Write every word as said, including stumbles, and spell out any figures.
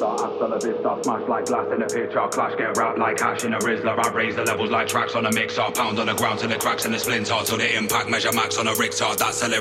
vista, hasta la vista. Smash like glass in a picture, clash, get wrapped like hash in a Rizzler. I raise the levels like tracks on a mixer, pound on the ground till it cracks and it splinter. Till the impact measure max on a Richter. That's